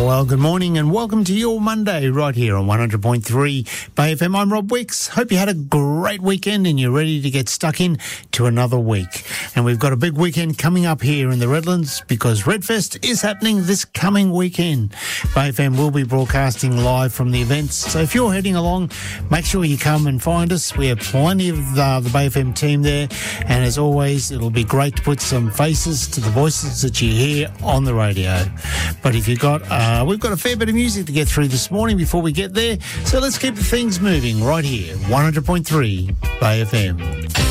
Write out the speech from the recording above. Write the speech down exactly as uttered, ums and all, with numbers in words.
Well, good morning and welcome to your Monday right here on one hundred point three Bay F M. I'm Rob Wicks. Hope you had a great weekend and you're ready to get stuck in to another week. And we've got a big weekend coming up here in the Redlands because Redfest is happening this coming weekend. Bay F M will be broadcasting live from the events. So if you're heading along, make sure you come and find us. We have plenty of uh, the Bay F M team there. And as always, it'll be great to put some faces to the voices that you hear on the radio. But if you've got, uh, we've got a fair bit of music to get through this morning before we get there. So let's keep things moving right here, one hundred point three Bay F M.